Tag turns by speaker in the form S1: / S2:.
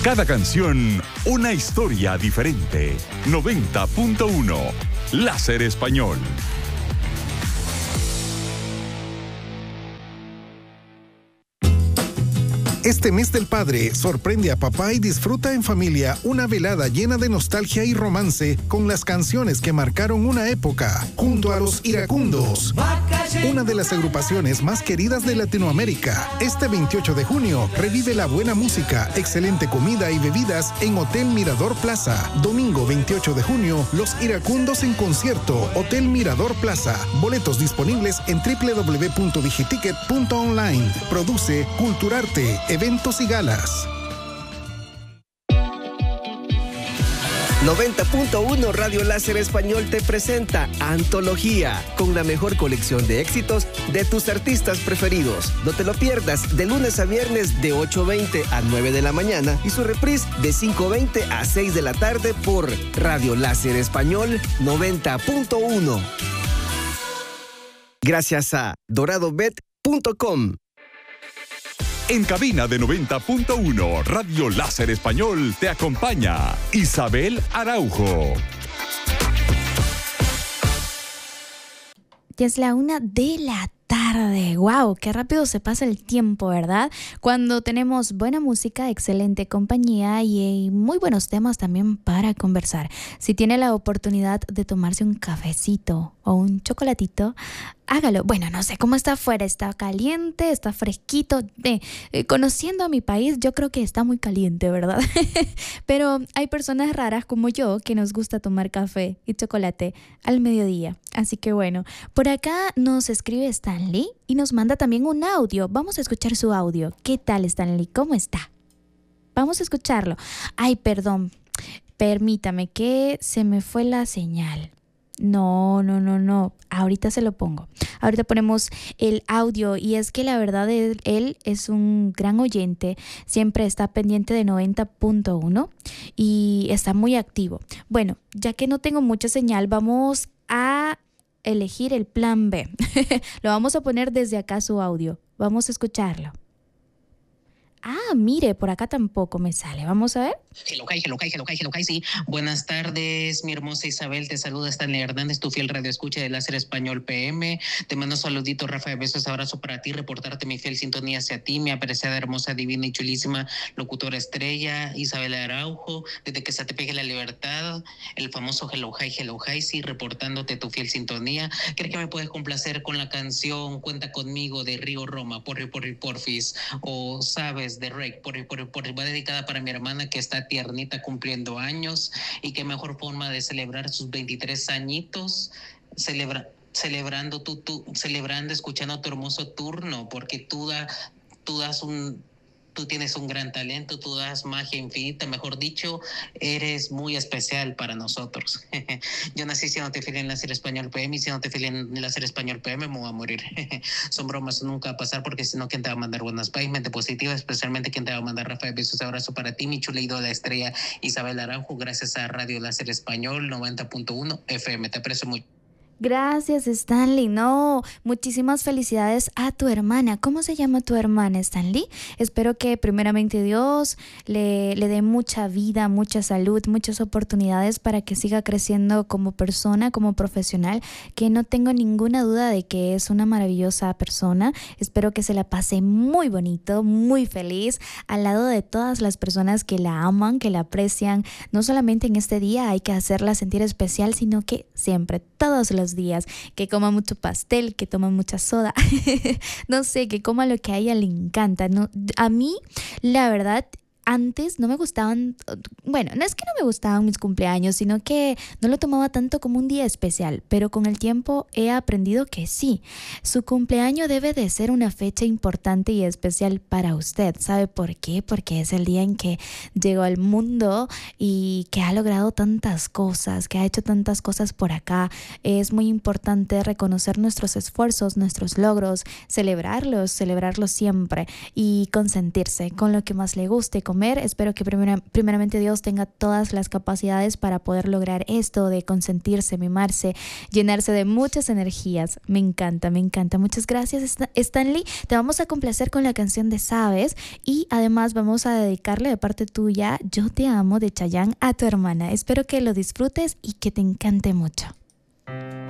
S1: Cada canción, una historia diferente. 90.1 Láser Español.
S2: Este mes del padre, sorprende a papá y disfruta en familia una velada llena de nostalgia y romance con las canciones que marcaron una época, junto a los Iracundos, una de las agrupaciones más queridas de Latinoamérica. Este 28 de junio, revive la buena música, excelente comida y bebidas en Hotel Mirador Plaza. Domingo 28 de junio, los Iracundos en concierto, Hotel Mirador Plaza. Boletos disponibles en www.digiticket.online. Produce Culturarte, eventos y galas.
S3: 90.1 Radio Láser Español te presenta Antología, con la mejor colección de éxitos de tus artistas preferidos. No te lo pierdas, de lunes a viernes de 8:20 a 9 de la mañana y su reprise de 5:20 a 6 de la tarde por Radio Láser Español 90.1. Gracias a doradobet.com.
S1: En cabina de 90.1 Radio Láser Español te acompaña Isabel Araujo.
S4: Ya es la 1 de la tarde. ¡Wow! Qué rápido se pasa el tiempo, ¿verdad? Cuando tenemos buena música, excelente compañía y muy buenos temas también para conversar. Si tiene la oportunidad de tomarse un cafecito o un chocolatito, hágalo. Bueno, no sé cómo está afuera. Está caliente, está fresquito. Conociendo a mi país, yo creo que está muy caliente, ¿verdad? Pero hay personas raras como yo que nos gusta tomar café y chocolate al mediodía. Así que bueno, por acá nos escribe Stanley y nos manda también un audio. Vamos a escuchar su audio. ¿Qué tal, Stanley? ¿Cómo está? Vamos a escucharlo. Ay, perdón. Permítame que se me fue la señal. No. Ahorita se lo pongo. Ahorita ponemos el audio y es que la verdad él es un gran oyente. Siempre está pendiente de 90.1 y está muy activo. Bueno, ya que no tengo mucha señal, vamos a elegir el plan B. Lo vamos a poner desde acá su audio. Vamos a escucharlo. Ah, mire, por acá tampoco me sale. Vamos a ver.
S5: Hello, sí. Buenas tardes, mi hermosa Isabel. Te saluda Stanley Hernández, tu fiel radio escucha de Láser Español PM. Te mando saluditos, Rafa, besos, abrazo para ti. Reportarte mi fiel sintonía hacia ti, mi apreciada, hermosa, divina y chulísima locutora estrella, Isabel Araujo. Desde que se te pegue la libertad, el famoso Hello, sí, reportándote tu fiel sintonía. ¿Crees que me puedes complacer con la canción Cuenta Conmigo de Río Roma, porfis? O sabes, de Rake, va dedicada para mi hermana que está tiernita cumpliendo años y qué mejor forma de celebrar sus 23 añitos celebrando, escuchando tu hermoso turno, porque tú tienes un gran talento, tú das magia infinita, mejor dicho, eres muy especial para nosotros. Yo nací siéndote fiel en Láser Español PM y siéndote fiel en Láser Español PM me voy a morir. Son bromas, nunca va a pasar porque si no, ¿quién te va a mandar buenas vibes, mente positiva? Especialmente ¿quién te va a mandar, Rafael? Besos, abrazo para ti, mi chula ídola estrella Isabel Araujo, gracias a Radio Láser Español 90.1 FM. Te aprecio mucho.
S4: Gracias, Stanley. No, muchísimas felicidades a tu hermana. ¿Cómo se llama tu hermana, Stanley? Espero que primeramente Dios le dé mucha vida, mucha salud, muchas oportunidades para que siga creciendo como persona, como profesional, que no tengo ninguna duda de que es una maravillosa persona. Espero que se la pase muy bonito, muy feliz, al lado de todas las personas que la aman, que la aprecian. No solamente en este día hay que hacerla sentir especial, sino que siempre, todos los días, que coma mucho pastel, que tome mucha soda, no sé, que coma lo que a ella le encanta. No, a mí, la verdad, antes no me gustaban, bueno, no es que no me gustaban mis cumpleaños, sino que no lo tomaba tanto como un día especial, pero con el tiempo he aprendido que sí, su cumpleaños debe de ser una fecha importante y especial para usted. ¿Sabe por qué? Porque es el día en que llegó al mundo y que ha logrado tantas cosas, que ha hecho tantas cosas por acá. Es muy importante reconocer nuestros esfuerzos, nuestros logros, celebrarlos siempre y consentirse con lo que más le guste, comer. Espero que primeramente Dios tenga todas las capacidades para poder lograr esto de consentirse, mimarse, llenarse de muchas energías. Me encanta, me encanta. Muchas gracias, Stanley. Te vamos a complacer con la canción de Sabes y además vamos a dedicarle de parte tuya Yo te amo de Chayanne a tu hermana. Espero que lo disfrutes y que te encante mucho.